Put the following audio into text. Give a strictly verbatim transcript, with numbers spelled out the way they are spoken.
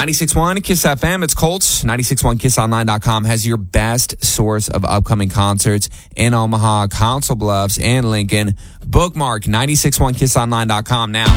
ninety-six point one Kiss F M, it's Colts. ninety-six point one kiss online dot com has your best source of upcoming concerts in Omaha, Council Bluffs, and Lincoln. Bookmark ninety-six point one kiss online dot com now.